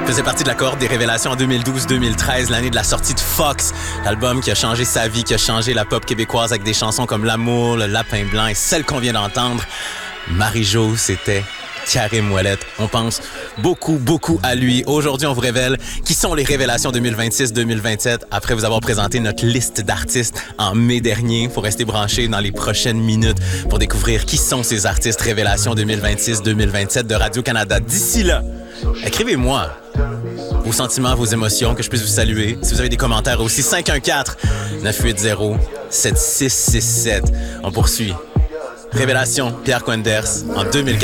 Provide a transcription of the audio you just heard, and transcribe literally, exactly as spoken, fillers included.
faisait partie de la cohorte des révélations en deux mille douze deux mille treize, l'année de la sortie de Fox, l'album qui a changé sa vie, qui a changé la pop québécoise avec des chansons comme L'amour, Le lapin blanc et celle qu'on vient d'entendre. Marie-Jo, c'était Karim Ouellette. On pense beaucoup, beaucoup à lui. Aujourd'hui, on vous révèle qui sont les révélations deux mille vingt-six deux mille vingt-sept. Après vous avoir présenté notre liste d'artistes en mai dernier, il faut rester branché dans les prochaines minutes pour découvrir qui sont ces artistes révélations deux mille vingt-six deux mille vingt-sept de Radio-Canada. D'ici là, écrivez-moi vos sentiments, vos émotions, que je puisse vous saluer. Si vous avez des commentaires aussi, cinq un quatre neuf huit zéro sept six six sept. On poursuit. Révélation, Pierre Quenders, en deux mille quatorze.